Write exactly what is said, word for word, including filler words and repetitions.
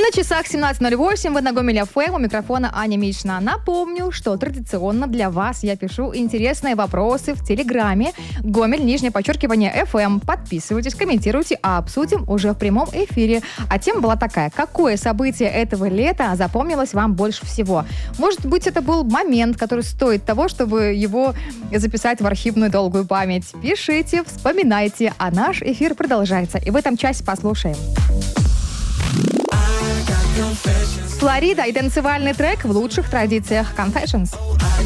На часах семнадцать ноль восемь, вы на Гомель эф эм, у микрофона Аня Мишна. Напомню, что традиционно для вас я пишу интересные вопросы в Телеграме Гомель, нижнее подчеркивание, эф эм. Подписывайтесь, комментируйте, а обсудим уже в прямом эфире. А тема была такая: какое событие этого лета запомнилось вам больше всего? Может быть, это был момент, который стоит того, чтобы его записать в архивную долгую память. Пишите, вспоминайте, а наш эфир продолжается. И в этом часе послушаем. Флорида и танцевальный трек в лучших традициях Confessions.